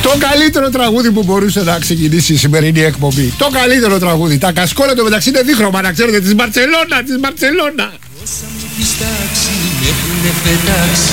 Το καλύτερο τραγούδι που μπορούσε να ξεκινήσει η σημερινή εκπομπή. Το καλύτερο τραγούδι. Τα κασκόλα το μεταξύ είναι δίχρωμα, να ξέρετε, της Μπαρτσελώνα.